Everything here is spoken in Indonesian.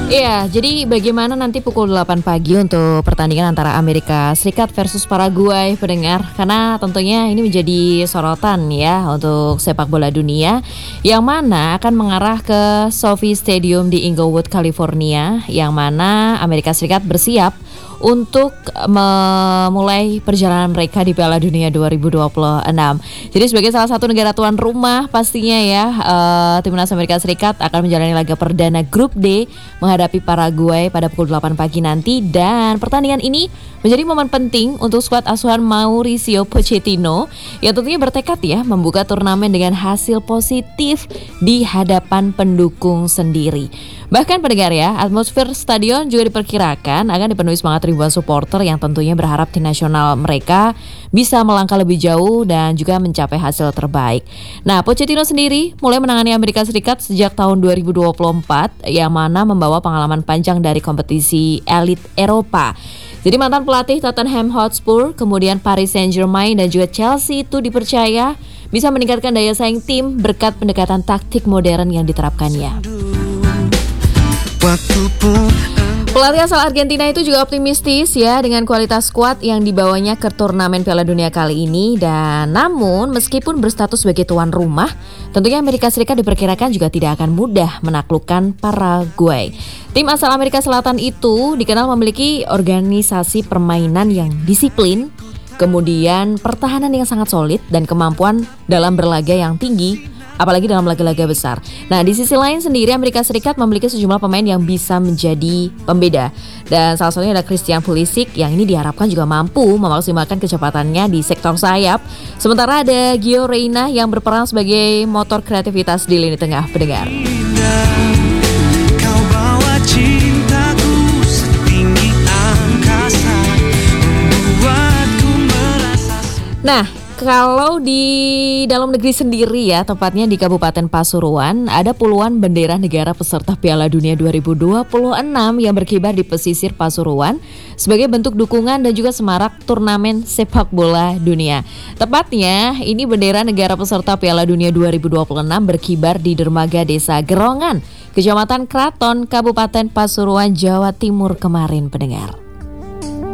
Iya, jadi bagaimana nanti pukul 8 pagi untuk pertandingan antara Amerika Serikat versus Paraguay, pendengar? Karena tentunya ini menjadi sorotan ya untuk sepak bola dunia, yang mana akan mengarah ke SoFi Stadium di Inglewood, California, yang mana Amerika Serikat bersiap untuk memulai perjalanan mereka di Piala Dunia 2026. Jadi sebagai salah satu negara tuan rumah pastinya ya, timnas Amerika Serikat akan menjalani laga perdana grup D menghadapi Paraguay pada pukul 8 pagi nanti, dan pertandingan ini menjadi momen penting untuk skuad asuhan Mauricio Pochettino yang tentunya bertekad ya membuka turnamen dengan hasil positif di hadapan pendukung sendiri. Bahkan pendengar ya, atmosfer stadion juga diperkirakan akan dipenuhi semangat ribuan supporter yang tentunya berharap tim nasional mereka bisa melangkah lebih jauh dan juga mencapai hasil terbaik. Nah, Pochettino sendiri mulai menangani Amerika Serikat sejak tahun 2024, yang mana membawa pengalaman panjang dari kompetisi elit Eropa. Jadi mantan pelatih Tottenham Hotspur, kemudian Paris Saint-Germain dan juga Chelsea itu dipercaya bisa meningkatkan daya saing tim berkat pendekatan taktik modern yang diterapkannya. Pelatih asal Argentina itu juga optimistis ya dengan kualitas skuad yang dibawanya ke turnamen Piala Dunia kali ini. Dan namun meskipun berstatus sebagai tuan rumah, tentunya Amerika Serikat diperkirakan juga tidak akan mudah menaklukkan Paraguay. Tim asal Amerika Selatan itu dikenal memiliki organisasi permainan yang disiplin, kemudian pertahanan yang sangat solid dan kemampuan dalam berlaga yang tinggi, apalagi dalam laga-laga besar. Nah, di sisi lain sendiri Amerika Serikat memiliki sejumlah pemain yang bisa menjadi pembeda. Dan salah satunya ada Christian Pulisic yang ini diharapkan juga mampu memaksimalkan kecepatannya di sektor sayap. Sementara ada Gio Reyna yang berperan sebagai motor kreativitas di lini tengah, pendengar. Nah, kalau di dalam negeri sendiri ya, tepatnya di Kabupaten Pasuruan, ada puluhan bendera negara peserta Piala Dunia 2026 yang berkibar di pesisir Pasuruan sebagai bentuk dukungan dan juga semarak turnamen sepak bola dunia. Tepatnya, ini bendera negara peserta Piala Dunia 2026 berkibar di dermaga Desa Gerongan, Kecamatan Kraton, Kabupaten Pasuruan, Jawa Timur kemarin, pendengar.